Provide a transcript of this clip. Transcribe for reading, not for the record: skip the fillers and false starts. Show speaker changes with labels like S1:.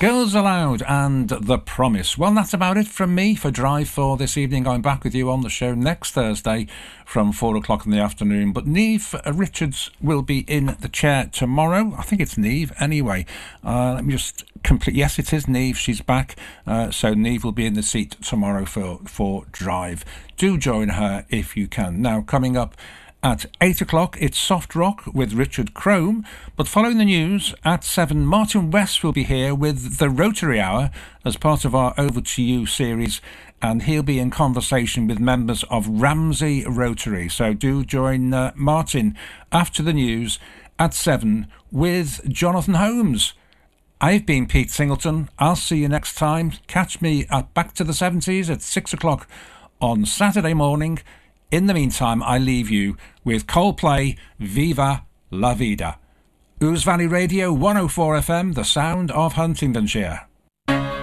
S1: Girls Aloud and The Promise. Well, that's about it from me for Drive 4 this evening. I'm back with you on the show next Thursday from 4 o'clock in the afternoon. But Niamh Richards will be in the chair tomorrow. I think it's Niamh anyway. Let me just complete. Yes, it is Niamh. She's back. So Niamh will be in the seat tomorrow for Drive. Do join her if you can. Now, coming up at 8 o'clock, it's Soft Rock with Richard Crome. But following the news, at 7, Martin West will be here with the Rotary Hour as part of our Over to You series. And he'll be in conversation with members of Ramsey Rotary. So do join Martin after the news at 7 with Jonathan Holmes. I've been Pete Singleton. I'll see you next time. Catch me at Back to the 70s at 6 o'clock on Saturday morning. In the meantime, I leave you with Coldplay, Viva La Vida. Ouse Valley Radio 104 FM, the sound of Huntingdonshire.